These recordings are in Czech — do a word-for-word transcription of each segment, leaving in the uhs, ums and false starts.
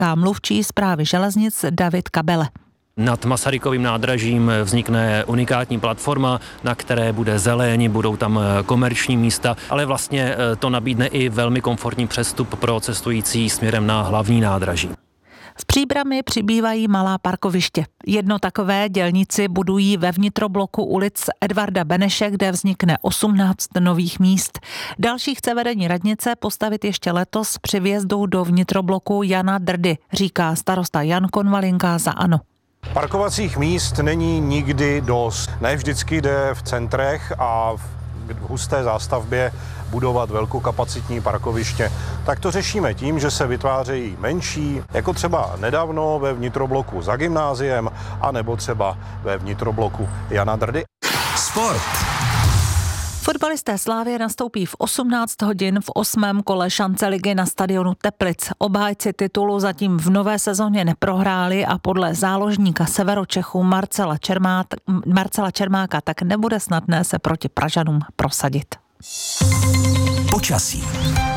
říká mluvčí Správy železnic David Kabele. Nad Masarykovým nádražím vznikne unikátní platforma, na které bude zeleň, budou tam komerční místa, ale vlastně to nabídne i velmi komfortní přestup pro cestující směrem na hlavní nádraží. V Příbrami přibývají malá parkoviště. Jedno takové dělníci budují ve vnitrobloku ulic Edvarda Beneše, kde vznikne osmnáct nových míst. Další chce vedení radnice postavit ještě letos při vjezdu do vnitrobloku Jana Drdy, říká starosta Jan Konvalinka za ANO. Parkovacích míst není nikdy dost. Ne vždycky jde v centrech a v husté zástavbě budovat velkokapacitní parkoviště. Tak to řešíme tím, že se vytvářejí menší, jako třeba nedávno ve vnitrobloku za gymnáziem, anebo třeba ve vnitrobloku Jana Drdy. Sport. Fotbalisté Slavie nastoupí v osmnáct hodin v osmém kole šance ligy na stadionu Teplic. Obhájci titulu zatím v nové sezóně neprohráli a podle záložníka Severočechů Marcela, Čermát, Marcela Čermáka tak nebude snadné se proti Pražanům prosadit. Počasí.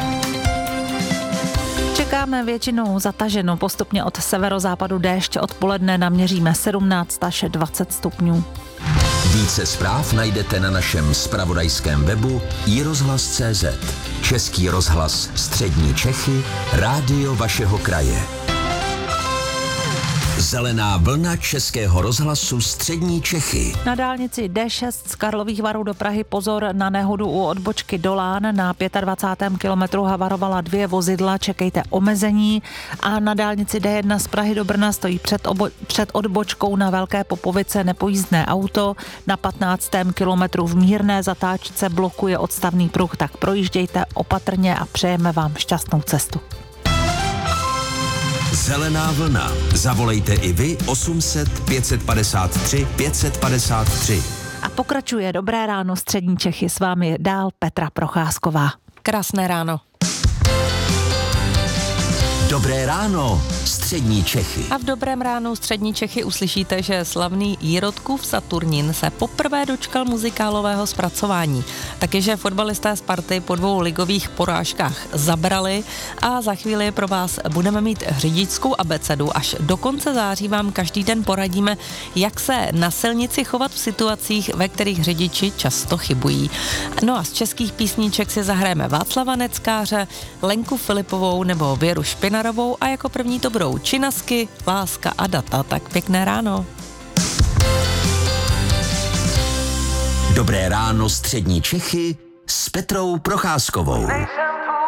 Čekáme většinou zataženo, postupně od severozápadu déšť, odpoledne naměříme sedmnáct až dvacet stupňů. Více zpráv najdete na našem zpravodajském webu i rozhlas tečka cé zet. Český rozhlas Střední Čechy, rádio vašeho kraje. Zelená vlna Českého rozhlasu Střední Čechy. Na dálnici dé šest z Karlových Varů do Prahy pozor na nehodu u odbočky Dolán. Na dvacátém pátém kilometru havarovala dvě vozidla, čekejte omezení. A na dálnici dé jedna z Prahy do Brna stojí před, obo- před odbočkou na Velké Popovice nepojízdné auto. Na patnáctém kilometru v mírné zatáčce blokuje odstavný pruh, tak projíždějte opatrně a přejeme vám šťastnou cestu. Zelená vlna. Zavolejte i vy osm set pět padesát tři pět padesát tři. A pokračuje Dobré ráno Střední Čechy. S vámi je dál Petra Procházková. Krásné ráno. Dobré ráno Střední Čechy. A v Dobrém ránu Střední Čechy uslyšíte, že slavný Jirotkův Saturnín se poprvé dočkal muzikálového zpracování. Taky, že fotbalisté Sparty po dvou ligových porážkách zabrali a za chvíli pro vás budeme mít řidičskou abecedu. Až do konce září vám každý den poradíme, jak se na silnici chovat v situacích, ve kterých řidiči často chybují. No a z českých písniček si zahrajeme Václava Neckáře, Lenku Filipovou nebo Věru Špinarovou a jako první to budou Činasky, Láska a Data. Tak pěkné ráno. Dobré ráno Střední Čechy s Petrou Procházkovou.